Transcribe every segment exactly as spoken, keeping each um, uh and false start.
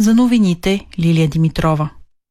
За новините Лилия Димитрова.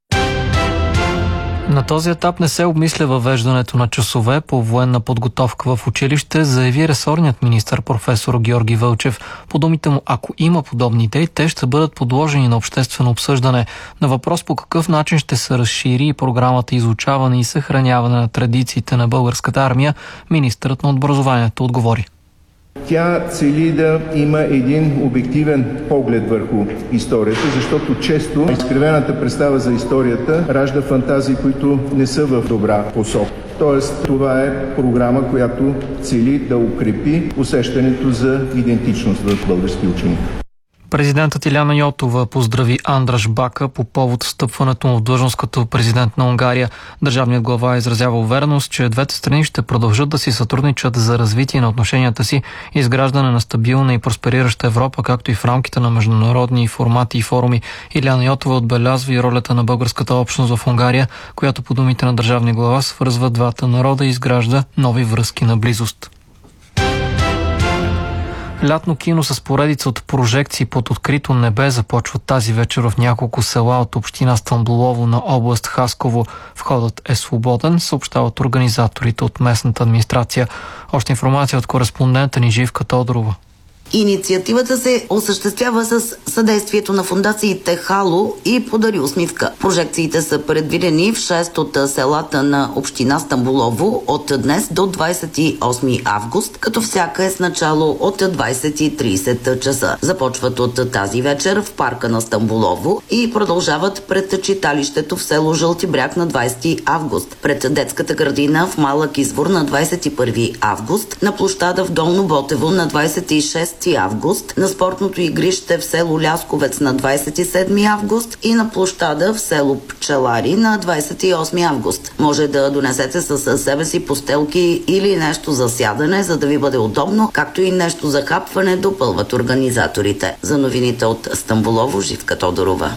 На този етап не се обмисля въвеждането на часове по военна подготовка в училище, заяви ресорният министър професор Георги Вълчев. По думите му, ако има подобни идеи, те ще бъдат подложени на обществено обсъждане. На въпрос по какъв начин ще се разшири програмата изучаване и съхраняване на традициите на българската армия, министърът на образованието отговори. Тя цели да има един обективен поглед върху историята, защото често изкривената представа за историята ражда фантазии, които не са в добра посока. Тоест, това е програма, която цели да укрепи усещането за идентичност в български ученик. Президентът Иляна Йотова поздрави Андраш Бака по повод встъпването му в длъжност като президент на Унгария. Държавният глава изразява увереност, че двете страни ще продължат да си сътрудничат за развитие на отношенията си и изграждане на стабилна и просперираща Европа, както и в рамките на международни формати и форуми. Иляна Йотова отбелязва и ролята на българската общност в Унгария, която по думите на държавния глава свързва двата народа и изгражда нови връзки на близост. Лятно кино с поредица от прожекции под открито небе започва тази вечер в няколко села от община Стамболово на област Хасково. Входът е свободен, съобщават организаторите от местната администрация. Още информация от кореспондента ни Живка Тодорова. Инициативата се осъществява с съдействието на фондациите Хало и Подари усмивка. Прожекциите са предвидени в шест от селата на община Стамболово от днес до двадесет и осми август, като всяка е с начало от двадесет и тридесет часа. Започват от тази вечер в парка на Стамболово и продължават пред читалището в село Жълти бряг на двадесети август, пред детската градина в Малък извор на двадесет и първи август, на площада в Долно Ботево на двадесет и шести август, на спортното игрище в село Лясковец на двадесет и седми август и на площада в село Пчелари на двадесет и осми август. Може да донесете със себе си постелки или нещо за сядане, за да ви бъде удобно, както и нещо за хапване, допълват организаторите. За новините от Стамболово, Живка Тодорова.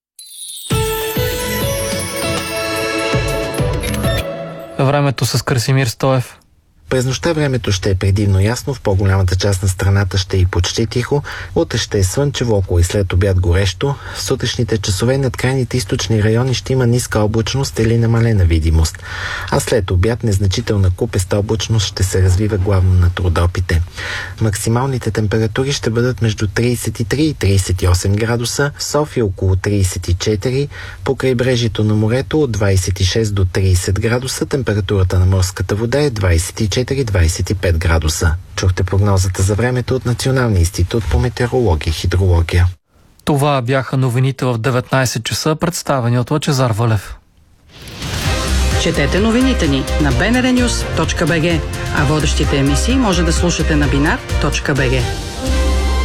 Времето с Красимир Стоев. През нощта времето ще е предимно ясно, в по-голямата част на страната ще е и почти тихо, утре ще е слънчево, около и след обяд горещо. В сутрешните часове над крайните източни райони ще има ниска облачност или намалена видимост, а след обяд незначителна купеста облачност ще се развива главно над Родопите. Максималните температури ще бъдат между тридесет и три и тридесет и осем градуса, в София около тридесет и четири, по крайбрежието на морето от двадесет и шест до тридесет градуса, температурата на морската вода е двадесет и четири до двадесет и пет градуса. Чухте прогнозата за времето от Националния институт по метеорология и хидрология. Това бяха новините в деветнадесет часа, представени от Лъчезар Вълев. Четете новините ни на би ен ар нюз точка би джи, а водещите емисии може да слушате на бинар точка би джи.